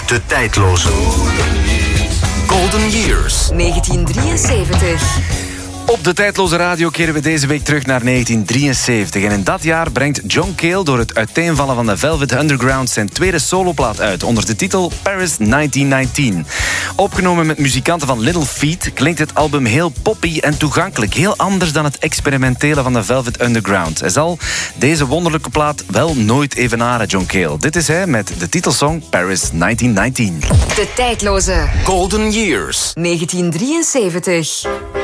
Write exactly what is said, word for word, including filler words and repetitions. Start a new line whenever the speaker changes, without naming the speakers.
De tijdloze. Golden Years.
negentien drieënzeventig.
Op de tijdloze radio keren we deze week terug naar negentien drieënzeventig. En in dat jaar brengt John Cale door het uiteenvallen van de Velvet Underground zijn tweede soloplaat uit onder de titel Paris negentien negentien. Opgenomen met muzikanten van Little Feat klinkt het album heel poppy en toegankelijk. Heel anders dan het experimentele van de Velvet Underground. Hij zal deze wonderlijke plaat wel nooit evenaren, John Cale. Dit is hij met de titelsong Paris negentien negentien.
De tijdloze
Golden Years.
negentien drieënzeventig.